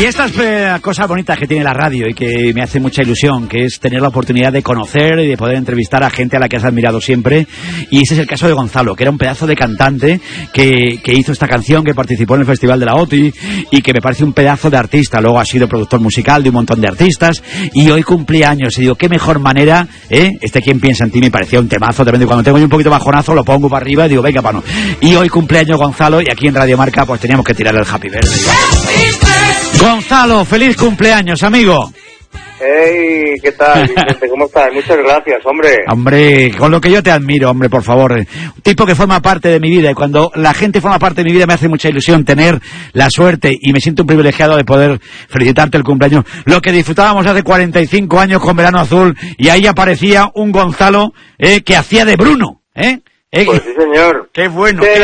Y estas cosas bonitas que tiene la radio y que me hace mucha ilusión, que es tener la oportunidad de conocer y de poder entrevistar a gente a la que has admirado siempre. Y ese es el caso de Gonzalo, que era un pedazo de cantante que hizo esta canción, que participó en el Festival de la OTI y que me parece un pedazo de artista. Luego ha sido productor musical de un montón de artistas y hoy cumplía años. Y digo, qué mejor manera, ¿Quién piensa en ti? Me parecía un temazo tremendo. Y cuando tengo yo un poquito bajonazo lo pongo para arriba y digo, venga, pano. Y hoy cumpleaños Gonzalo y aquí en Radio Marca pues teníamos que tirarle el happy birthday. Gonzalo, feliz cumpleaños, amigo. Hey, ¿qué tal, Vicente? ¿Cómo estás? Muchas gracias, hombre. Hombre, con lo que yo te admiro, hombre, por favor. Un tipo que forma parte de mi vida y cuando la gente forma parte de mi vida me hace mucha ilusión tener la suerte y me siento un privilegiado de poder felicitarte el cumpleaños. Lo que disfrutábamos hace 45 años con Verano Azul y ahí aparecía un Gonzalo que hacía de Bruno, Pues sí, señor. Qué bueno. Te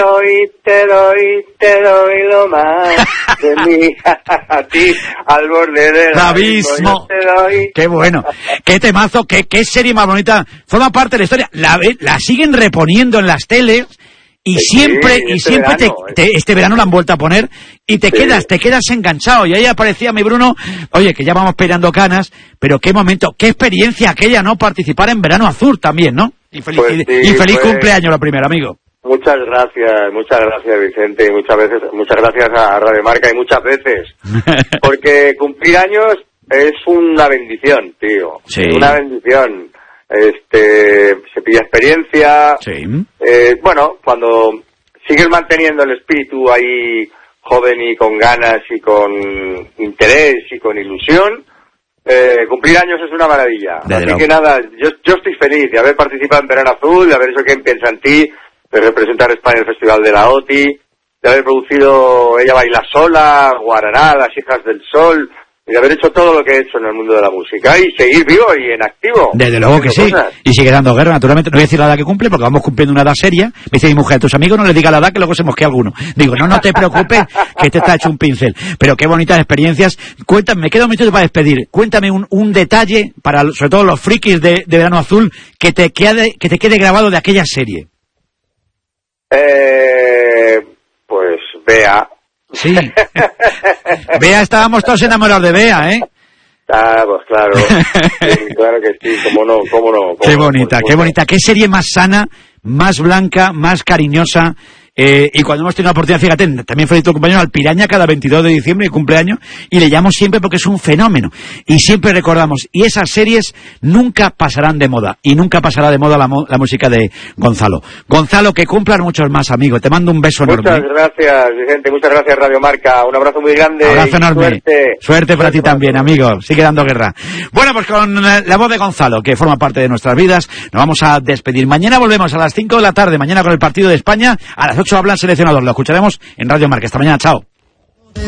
doy lo más de mí a ti al borde del abismo. Qué bueno. Qué temazo, qué serie más bonita. Forma parte de la historia. La siguen reponiendo en las teles y siempre este verano la han vuelto a poner y te quedas enganchado. Y ahí aparecía mi Bruno. Oye, que ya vamos peleando canas, pero qué momento, qué experiencia aquella, ¿no? Participar en Verano Azul también, ¿no? Y feliz cumpleaños lo primero, amigo. Muchas gracias, Vicente, y muchas gracias a Radio Marca y muchas veces. Porque cumplir años es una bendición, tío. Sí. Una bendición. Se pilla experiencia. Sí. Bueno, cuando sigues manteniendo el espíritu ahí joven y con ganas y con interés y con ilusión, cumplir años es una maravilla. Así que nada, yo estoy feliz de haber participado en Verano Azul, de haber hecho Quién piensa en ti, de representar a España en el Festival de la OTI, de haber producido Ella baila sola, Guaraná, Las hijas del sol, y de haber hecho todo lo que he hecho en el mundo de la música y seguir vivo y en activo. Desde luego que sí. Y sigue dando guerra, naturalmente. No voy a decir la edad que cumple porque vamos cumpliendo una edad seria. Me dice mi mujer, a tus amigos no les diga la edad que luego se mosquea alguno. Digo, no te preocupes, que este está hecho un pincel. Pero qué bonitas experiencias. Cuéntame, me queda un minuto para despedir. Cuéntame un detalle para, sobre todo los frikis de Verano Azul, que te quede grabado de aquella serie. Pues Bea. Sí. Bea, estábamos todos enamorados de Bea, ¿eh? Ah, pues claro. Sí, claro que sí, cómo no. Qué bonita. Qué serie más sana, más blanca, más cariñosa. Y cuando hemos tenido la oportunidad, fíjate, también felicito al compañero al Piraña cada 22 de diciembre de cumpleaños y le llamo siempre porque es un fenómeno y siempre recordamos, y esas series nunca pasarán de moda y nunca pasará de moda la música de Gonzalo, que cumplan muchos más, amigo. Te mando un beso enorme. Muchas gracias, Vicente, muchas gracias, Radio Marca, un abrazo muy grande. Abrazo enorme. Suerte para ti también, amigo, sigue dando guerra. Bueno, pues con la voz de Gonzalo, que forma parte de nuestras vidas, nos vamos a despedir. Mañana volvemos a las 5 de la tarde, mañana con el partido de España, a las 8 hablan seleccionadores. Lo escucharemos en Radio Marca. Esta mañana, chao.